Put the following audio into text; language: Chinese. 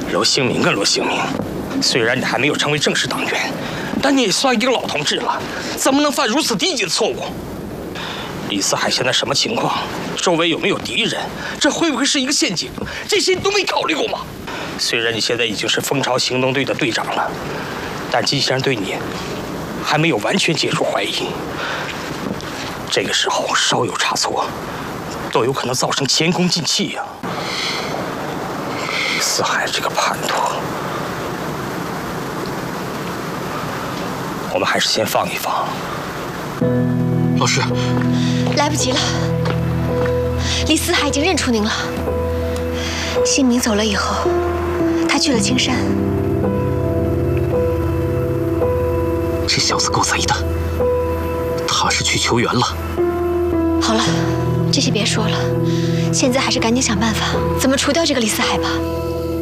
罗兴明啊，罗兴明，虽然你还没有成为正式党员，但你也算一个老同志了，怎么能犯如此低级的错误？李四海现在什么情况？周围有没有敌人？这会不会是一个陷阱？这些你都没考虑过吗？虽然你现在已经是蜂巢行动队的队长了，但金先生对你还没有完全解除怀疑。这个时候稍有差错，都有可能造成前功尽弃呀。李四海这个叛徒，我们还是先放一放。 老师， 来不及了，李四海已经认出您了。兴明走了以后，他去了青山。 这小子够贼的，他是去求援了。 好了，这些别说了，现在还是赶紧想办法怎么除掉这个李四海吧。